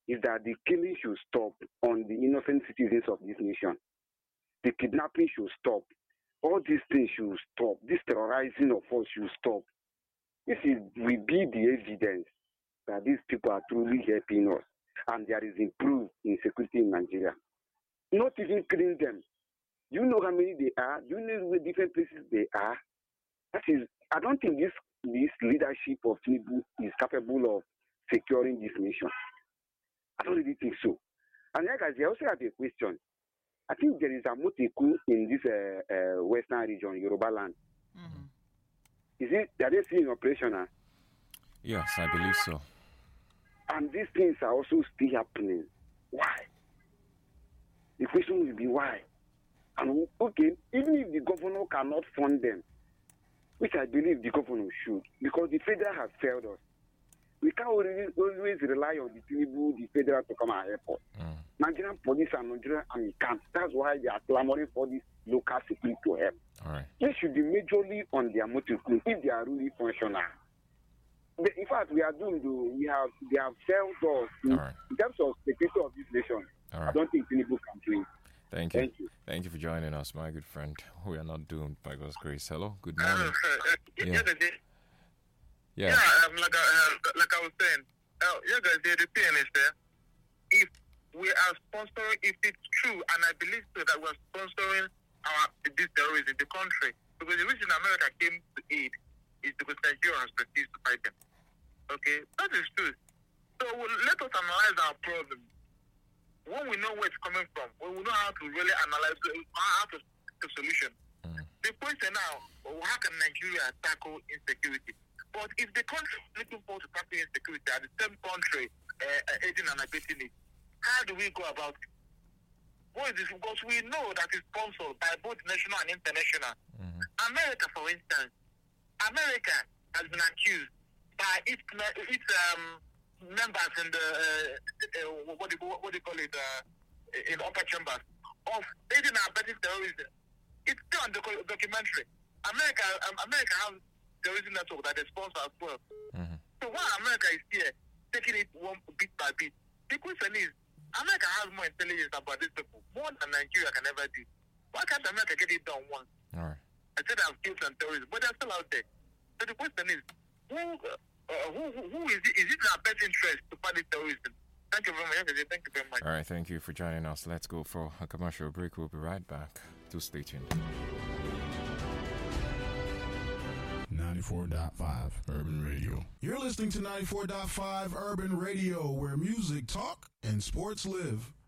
is that the killing should stop on the innocent citizens of this nation. The kidnapping should stop. All these things should stop. This terrorizing of us should stop. This will be the evidence that these people are truly helping us and there is improved in security in Nigeria. Not even killing them. Do you know how many they are? Do you know where different places they are? That is, I don't think this leadership of Tinubu is capable of securing this nation. I don't really think so. And like I also have a question. I think there is a Moteku in this western region, Yoruba land. Are they still in operation now? Yes, I believe so. And these things are also still happening. Why? The question will be why. And okay, even if the governor cannot fund them, which I believe the governor should, because the federal has failed us. We can't always rely on the Tinubu, the federal to come and help us. Nigerian police and Nigerian army can't. That's why they are clamoring for this local security to help. All right. They should be majorly on their motive if they are really functional. In fact, we are doomed. They have failed us in terms of security of this nation. I don't think Tinubu can do it. Thank you. Thank you for joining us, my good friend. We are not doomed by God's grace. Hello, good morning. Yeah, like I was saying, guys, the thing is there. If we are sponsoring, if it's true, and I believe so that we're sponsoring this terrorism in the country, because the reason America came to aid is because Nigeria has refused to fight them. Okay, that is true. So let us analyze our problem. When we know where it's coming from, when we know how to really analyze how to the solution. The question now, how can Nigeria tackle insecurity? But if the country is looking forward to tackling insecurity at the same country aiding and abetting it, how do we go about it? What is this? Because we know that it's sponsored by both national and international. America, for instance, America has been accused by its members in the what do you call it in upper chambers of aiding and abetting terrorism. It's still on the documentary. America has terrorism network that they sponsor as well. So while America is here taking it one bit by bit, the question is, America has more intelligence about these people, more than Nigeria can ever do. Why can't America get it done once? All right. I said I've killed some terrorists, but they're still out there. So the question is, who is it? Is it in our best interest to fight this terrorism? Thank you very much. Thank you very much. All right, thank you for joining us. Let's go for a commercial break. We'll be right back. Do stay tuned. 94.5 Urban Radio. You're listening to 94.5 Urban Radio, where music talk and sports live.